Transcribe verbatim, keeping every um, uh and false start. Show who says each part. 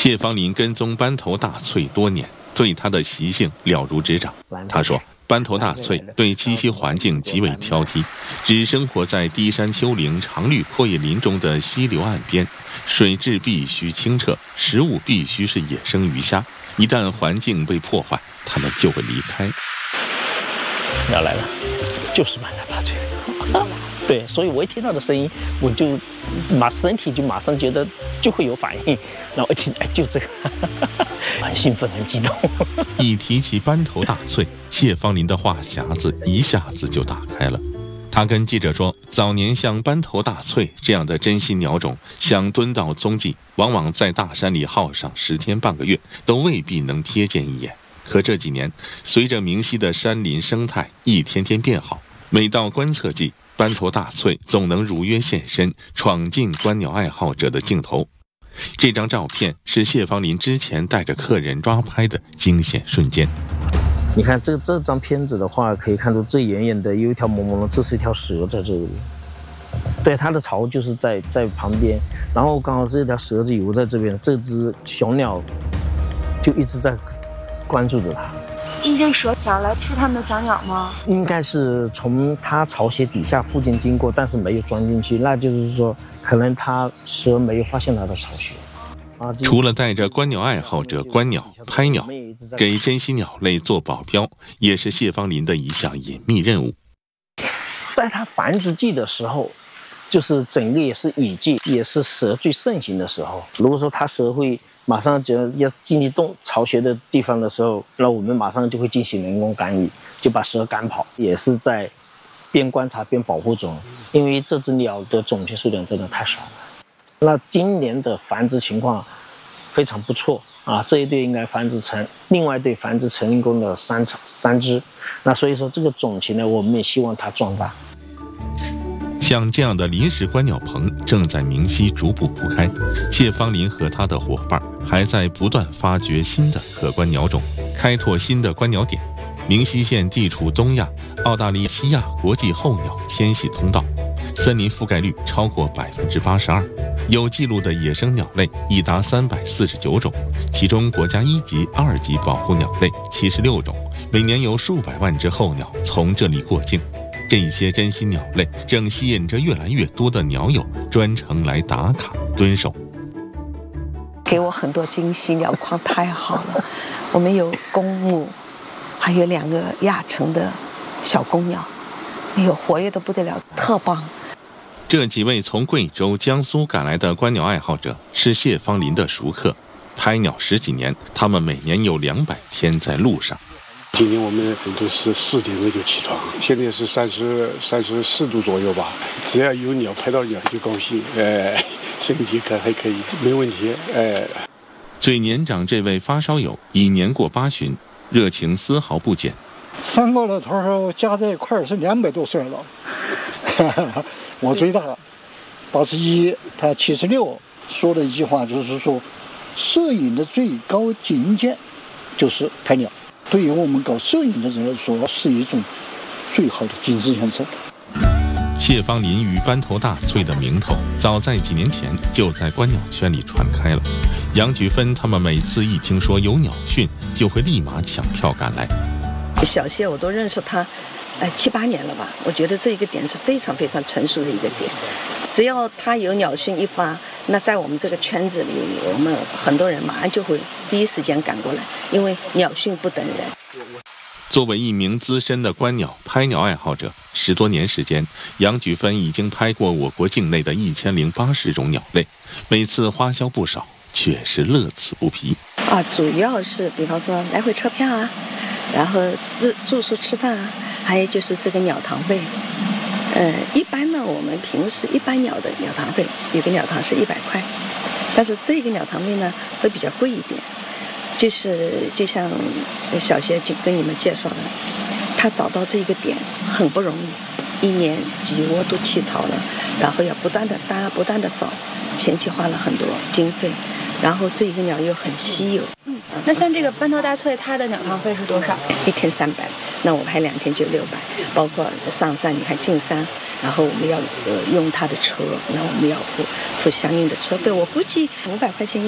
Speaker 1: 谢芳林跟踪斑头大翠多年，对它的习性了如指掌。他说，斑头大翠对栖息环境极为挑剔，只生活在低山丘陵、常绿阔叶林中的溪流岸边，水质必须清澈，食物必须是野生鱼虾。一旦环境被破坏，它们就会离开。
Speaker 2: 要来了，就是斑头大翠。对，所以我一听到的声音，我就马身体就马上觉得就会有反应，然后一听，哎，就这个，很兴奋，很激动。
Speaker 1: 一提起斑头大翠，谢芳林的话匣子一下子就打开了。他跟记者说，早年像斑头大翠这样的珍稀鸟种，想蹲到踪迹，往往在大山里耗上十天半个月，都未必能瞥见一眼。可这几年，随着明溪的山林生态一天天变好，每到观测季，斑头大翠总能如约现身，闯进观鸟爱好者的镜头。这张照片是谢芳林之前带着客人抓拍的惊险瞬间。
Speaker 2: 你看这这张片子的话，可以看出这远远的有一条朦朦胧，这是一条蛇在这里。对，它的巢就是在在旁边，然后刚好这条蛇子游在这边，这只雄鸟就一直在关注着它。
Speaker 3: 这个蛇想来吃它们的小鸟吗？
Speaker 2: 应该是从它巢穴底下附近经过，但是没有钻进去，那就是说可能它蛇没有发现它的巢穴。啊，
Speaker 1: 除了带着观鸟爱好者观鸟拍鸟，给珍稀鸟类做保镖，也是谢芳林的一项隐秘任务。
Speaker 2: 在它繁殖季的时候，就是整个也是雨季，也是蛇最盛行的时候。如果说它蛇会马上就要进入洞巢穴的地方的时候，那我们马上就会进行人工干预，就把蛇赶跑，也是在边观察边保护中。因为这只鸟的种群数量真的太少了。那今年的繁殖情况非常不错啊，这一对应该繁殖成，另外一对繁殖成功的三三只。那所以说这个种群呢，我们也希望它壮大。
Speaker 1: 像这样的临时观鸟棚正在明溪逐步铺开，谢芳林和他的伙伴还在不断发掘新的可观鸟种，开拓新的观鸟点。明溪县地处东亚、澳大利西亚国际候鸟迁徙通道，森林覆盖率超过百分之八十二，有记录的野生鸟类已达三百四十九种，其中国家一级、二级保护鸟类七十六种，每年有数百万只候鸟从这里过境。这些珍稀鸟类正吸引着越来越多的鸟友专程来打卡蹲守。
Speaker 4: 给我很多惊喜，鸟况太好了。我们有公母，还有两个亚成的小公鸟，哎呦，活跃的不得了，特棒。
Speaker 1: 这几位从贵州、江苏赶来的观鸟爱好者是谢芳林的熟客，拍鸟十几年，他们每年有两百天在路上。
Speaker 5: 今年我们都是四点钟就起床，现在是三十三十四度左右吧。只要有鸟拍到鸟就高兴，哎，身体可还可以，没问题，哎。
Speaker 1: 最年长这位发烧友已年过八旬，热情丝毫不减。
Speaker 6: 三个老头加在一块儿是两百多岁了，我最大，八十一，他七十六。说了一句话，就是说，摄影的最高境界就是拍鸟。对于我们搞摄影的人来说，是一种最好的精神享受。
Speaker 1: 谢芳林与斑头大翠的名头，早在几年前就在观鸟圈里传开了。杨菊芬他们每次一听说有鸟讯，就会立马抢票赶来。
Speaker 4: 小谢我都认识他，呃七八年了吧。我觉得这一个点是非常非常成熟的一个点。只要他有鸟讯一发，那在我们这个圈子里，我们很多人马上就会第一时间赶过来，因为鸟讯不等人。
Speaker 1: 作为一名资深的观鸟拍鸟爱好者，十多年时间，杨菊芬已经拍过我国境内的一千零八十种鸟类，每次花销不少，却是乐此不疲。
Speaker 4: 啊，主要是比方说来回车票啊，然后住住宿吃饭啊，还有就是这个鸟堂费。呃，一般呢，我们平时一般鸟的鸟堂费，有个鸟堂是一百块，但是这个鸟堂费呢会比较贵一点。就是就像小谢就跟你们介绍的，他找到这个点很不容易，一年几窝都起巢了，然后要不断的搭，不断的找，前期花了很多经费，然后这个鸟又很稀有。
Speaker 3: 嗯，那像这个斑头大翠，它的鸟堂费是多少？
Speaker 4: 一天三百，那我拍两天就六百，包括上山，你看进山，然后我们要呃用它的车，那我们要付付相应的车费，我估计五百块钱。